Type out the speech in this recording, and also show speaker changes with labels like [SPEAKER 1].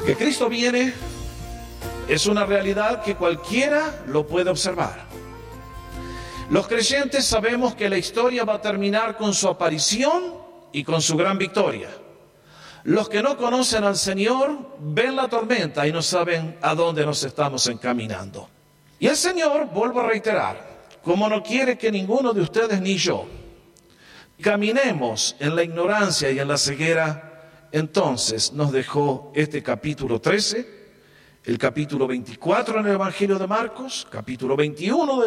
[SPEAKER 1] Que Cristo viene es una realidad que cualquiera lo puede observar. Los creyentes sabemos que la historia va a terminar con su aparición y con su gran victoria. Los que no conocen al Señor ven la tormenta y no saben a dónde nos estamos encaminando. Y el Señor, vuelvo a reiterar, como no quiere que ninguno de ustedes ni yo caminemos en la ignorancia y en la ceguera, entonces nos dejó este capítulo 13, el capítulo 24 en el Evangelio de Marcos, capítulo 21 de